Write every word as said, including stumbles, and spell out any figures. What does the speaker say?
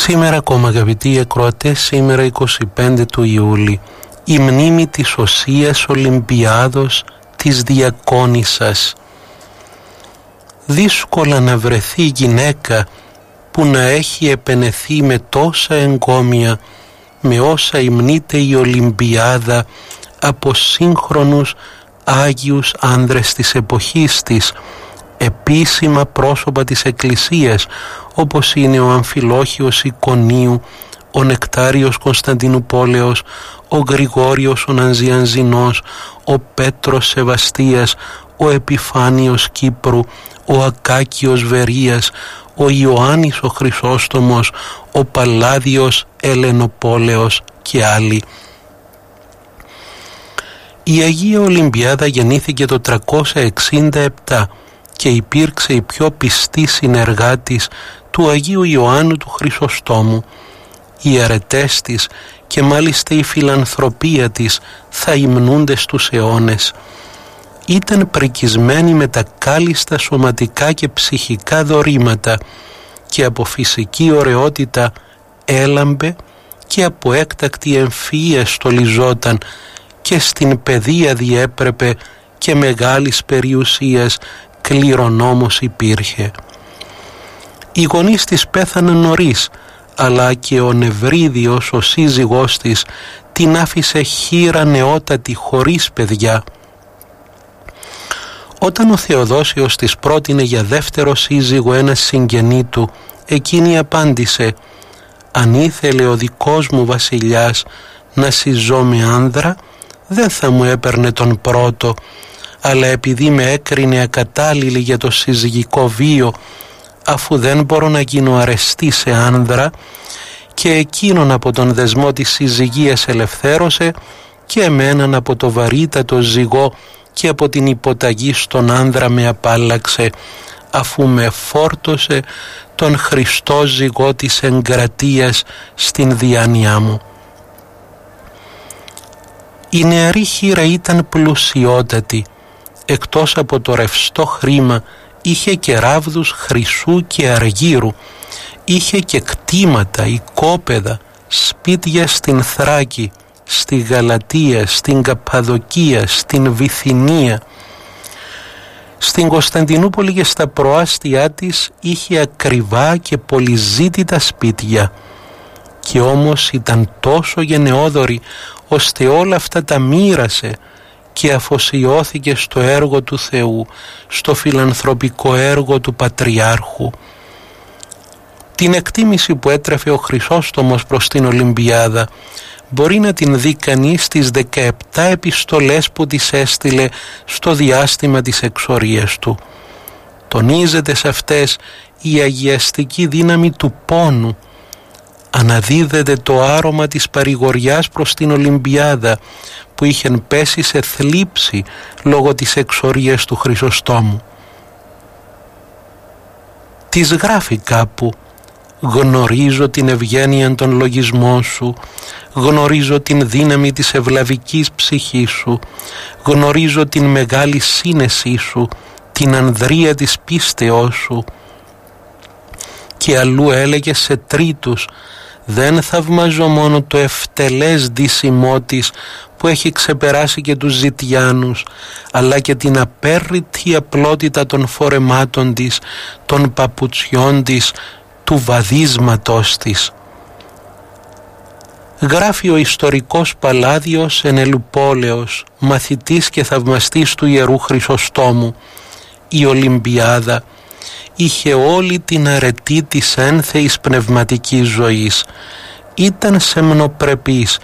Σήμερα ακόμα, αγαπητοί ακροατές, σήμερα είκοσι πέντε του Ιούλη, η μνήμη της Οσίας Ολυμπιάδος της Διακόνισσας. Δύσκολα να βρεθεί γυναίκα που να έχει επενεθεί με τόσα εγκόμια, με όσα υμνείται η Ολυμπιάδα από σύγχρονους Άγιους άνδρες της εποχής της, επίσημα πρόσωπα της Εκκλησίας, όπως είναι ο Αμφιλόχιος Εικονίου, ο Νεκτάριος Κωνσταντινουπόλεως, ο Γρηγόριος ο Νανζιανζινός, ο Πέτρος Σεβαστίας, ο Επιφάνιος Κύπρου, ο Ακάκιος Βερίας, ο Ιωάννης ο Χρυσόστομος, ο Παλάδιος Ελενοπόλεως και άλλοι. Η Αγία Ολυμπιάδα γεννήθηκε το τριακόσια εξήντα επτά και υπήρξε η πιο πιστή συνεργάτης του Αγίου Ιωάννου του Χρυσοστόμου. Οι αρετές της και μάλιστα η φιλανθρωπία της θα υμνούνται στους αιώνες. Ήταν πρικισμένη με τα κάλλιστα σωματικά και ψυχικά δωρήματα και από φυσική ωραιότητα έλαμπε και από έκτακτη εμφυΐα στολιζόταν και στην παιδεία διέπρεπε και μεγάλης περιουσίας κληρονόμος υπήρχε. Οι γονείς της πέθαναν νωρίς, αλλά και ο Νευρίδιος, ο σύζυγός της, την άφησε χήρα νεότατη χωρίς παιδιά. Όταν ο Θεοδόσιος της πρότεινε για δεύτερο σύζυγο ένα συγγενή του, εκείνη απάντησε: «Αν ήθελε ο δικός μου βασιλιάς να συζώ με άνδρα, δεν θα μου έπαιρνε τον πρώτο, αλλά επειδή με έκρινε ακατάλληλη για το συζυγικό βίο, αφού δεν μπορώ να γίνω αρεστή σε άνδρα, και εκείνον από τον δεσμό της συζυγίας ελευθέρωσε και εμέναν από το βαρύτατο ζυγό και από την υποταγή στον άνδρα με απάλλαξε, αφού με φόρτωσε τον Χριστό ζυγό της εγκρατείας στην διάνοιά μου». Η νεαρή χήρα ήταν πλουσιότατη. Εκτός από το ρευστό χρήμα είχε και ράβδους χρυσού και αργύρου, είχε και κτήματα, οικόπεδα, σπίτια στην Θράκη, στη Γαλατία, στην Καπαδοκία, στην Βυθινία. Στην Κωνσταντινούπολη και στα προάστια της είχε ακριβά και πολυζήτητα σπίτια, και όμως ήταν τόσο γενναιόδορη ώστε όλα αυτά τα μοίρασε και αφοσιώθηκε στο έργο του Θεού, στο φιλανθρωπικό έργο του Πατριάρχου. Την εκτίμηση που έτρεφε ο Χρυσόστομος προς την Ολυμπιάδα μπορεί να την δει κανείς στις δεκαεπτά επιστολές που της έστειλε στο διάστημα της εξορίας του. Τονίζεται σε αυτές η αγιαστική δύναμη του πόνου. Αναδίδεται το άρωμα της παρηγοριάς προς την Ολυμπιάδα που είχεν πέσει σε θλίψη λόγω της εξορίας του Χρυσοστόμου. Της γράφει κάπου: «Γνωρίζω την ευγένεια των λογισμών σου, γνωρίζω την δύναμη της ευλαβικής ψυχής σου, γνωρίζω την μεγάλη σύνεσή σου, την ανδρεία της πίστεώς σου». Και αλλού έλεγε σε τρίτους: «Δεν θαυμάζω μόνο το ευτελές δύσιμό της που έχει ξεπεράσει και τους ζητιάνους, αλλά και την απέρριτη απλότητα των φορεμάτων της, των παπουτσιών της, του βαδίσματός της». Γράφει ο ιστορικός Παλάδιος Ενελουπόλεως, μαθητής και θαυμαστής του Ιερού Χρυσοστόμου: «Η Ολυμπιάδα είχε όλη την αρετή της ένθεης πνευματικής ζωής. Ήταν σεμνοπρεπής